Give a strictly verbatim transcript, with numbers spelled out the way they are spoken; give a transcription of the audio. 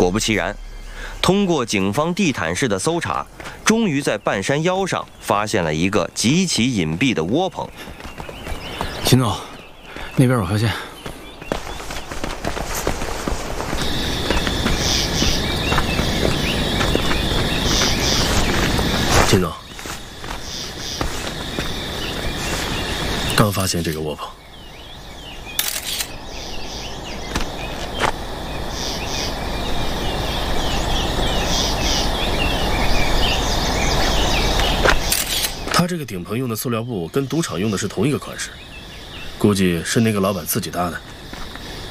果不其然，通过警方地毯式的搜查，终于在半山腰上发现了一个极其隐蔽的窝棚。 秦总，那边有河线。 秦总，刚发现这个窝棚。 他这个顶棚用的塑料布跟赌场用的是同一个款式，估计是那个老板自己搭的。